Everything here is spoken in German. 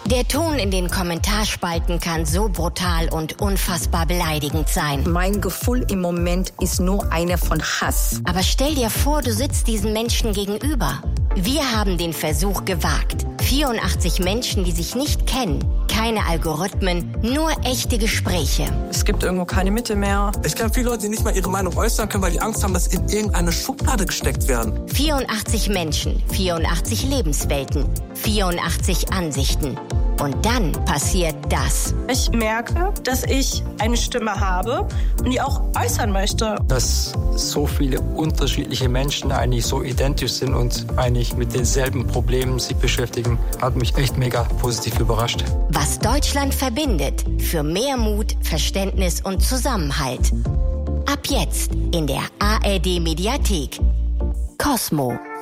Der Ton in den Kommentarspalten kann so brutal und unfassbar beleidigend sein. Mein Gefühl im Moment ist nur einer von Hass. Aber stell dir vor, du sitzt diesen Menschen gegenüber. Wir haben den Versuch gewagt. 84 Menschen, die sich nicht kennen. Keine Algorithmen, nur echte Gespräche. Es gibt irgendwo keine Mitte mehr. Ich kenne viele Leute, die nicht mal ihre Meinung äußern können, weil die Angst haben, dass sie in irgendeine Schublade gesteckt werden. 84 Menschen, 84 Lebenswelten, 84 Ansichten. Und dann passiert das. Ich merke, dass ich eine Stimme habe und die auch äußern möchte. Dass so viele unterschiedliche Menschen eigentlich so identisch sind und eigentlich mit denselben Problemen sich beschäftigen, hat mich echt mega positiv überrascht. Was Deutschland verbindet, für mehr Mut, Verständnis und Zusammenhalt. Ab jetzt in der ARD Mediathek. Cosmo.